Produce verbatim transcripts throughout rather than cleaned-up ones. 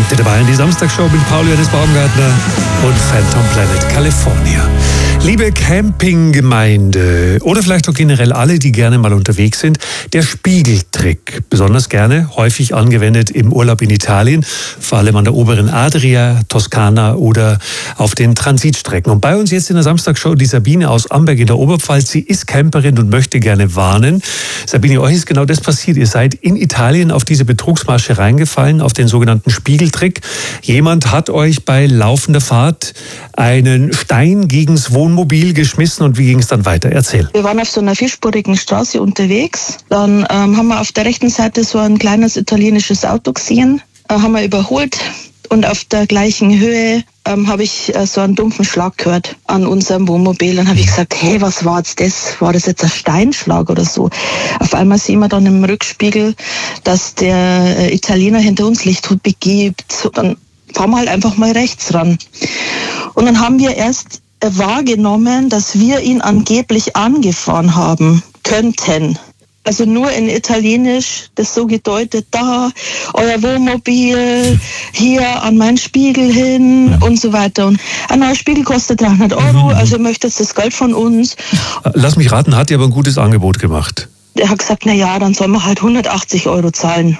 Seid ihr dabei in die Samstagshow mit Paul Johannes Baumgartner und Phantom Planet California. Liebe Campinggemeinde oder vielleicht auch generell alle, die gerne mal unterwegs sind, der Spiegeltrick. Besonders gerne, häufig angewendet im Urlaub in Italien, vor allem an der oberen Adria, Toskana oder auf den Transitstrecken. Und bei uns jetzt in der Samstagshow die Sabine aus Amberg in der Oberpfalz. Sie ist Camperin und möchte gerne warnen. Sabine, euch ist genau das passiert. Ihr seid in Italien auf diese Betrugsmasche reingefallen, auf den sogenannten Spiegeltrick. Jemand hat euch bei laufender Fahrt einen Stein gegens Wohnmobil geschmissen und wie ging es dann weiter? Erzähl. Wir waren auf so einer vierspurigen Straße unterwegs. Dann ähm, haben wir auf der rechten Seite so ein kleines italienisches Auto gesehen, äh, haben wir überholt und auf der gleichen Höhe ähm, habe ich äh, so einen dumpfen Schlag gehört an unserem Wohnmobil. Dann habe ich gesagt, hey, was war jetzt das? War das jetzt ein Steinschlag oder so? Auf einmal sehen wir dann im Rückspiegel, dass der äh, Italiener hinter uns Licht begibt. Dann fahren wir halt einfach mal rechts ran. Und dann haben wir erst wahrgenommen, dass wir ihn angeblich angefahren haben könnten. Also nur in Italienisch, das so gedeutet, da, euer Wohnmobil, hier an meinen Spiegel hin und so weiter. Und ein neuer Spiegel kostet dreihundert Euro, also möchtet ihr das Geld von uns. Lass mich raten, hat dir aber ein gutes Angebot gemacht. Er hat gesagt, na ja, dann sollen wir halt hundertachtzig Euro zahlen.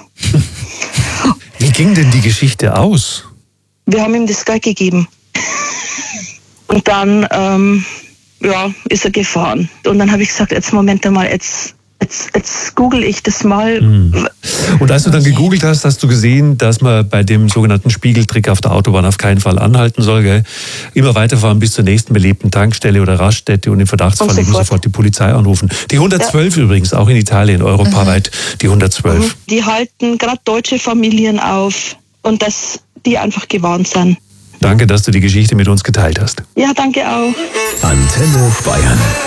Wie ging denn die Geschichte aus? Wir haben ihm das Geld gegeben. Und dann, ähm, ja, ist er gefahren. Und dann habe ich gesagt, jetzt Moment einmal, jetzt, jetzt, jetzt google ich das mal. Mhm. Und als du dann gegoogelt hast, hast du gesehen, dass man bei dem sogenannten Spiegeltrick auf der Autobahn auf keinen Fall anhalten soll, gell? Immer weiterfahren bis zur nächsten belebten Tankstelle oder Raststätte und im Verdachtsfall eben sofort die Polizei anrufen. Die hundertzwölf ja. Übrigens, auch in Italien, europaweit, mhm. die hundertzwölf. Mhm. Die halten gerade deutsche Familien auf und dass die einfach gewarnt sind. Danke, dass du die Geschichte mit uns geteilt hast. Ja, danke auch. Antenne Bayern.